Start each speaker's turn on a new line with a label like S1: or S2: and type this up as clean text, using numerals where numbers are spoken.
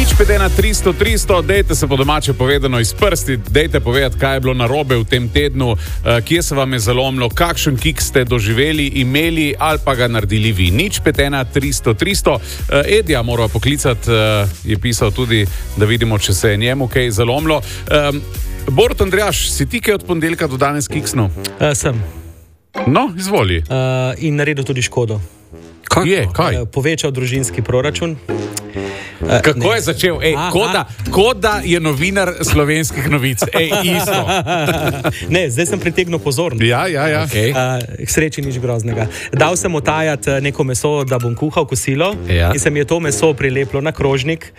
S1: 051 300 300, dejte se po domače povedano iz prsti, dejte povedati, kaj je bilo narobe v tem tednu, kje se vam je zalomilo, kakšen kik ste doživeli, imeli ali pa ga naredili vi. 051 300 300. Edija mora poklicati, je pisal tudi, da vidimo, če se je njemu kaj zalomilo. Borut Andrejaš, si ti kaj od ponedeljka do danes kiksnil?
S2: Sem.
S1: No, izvoli.
S2: In naredil tudi škodo.
S1: Kaj?
S2: Povečal družinski proračun.
S1: Kako je začel? Kot da je novinar slovenskih novic. Isto.
S2: Ne, zdaj sem pritegnil pozornost.
S1: Ja.
S2: Okay. K sreči nič groznega. Dal sem otajati neko meso, da bom kuhal kosilo, in se mi je to meso prilepilo na krožnik.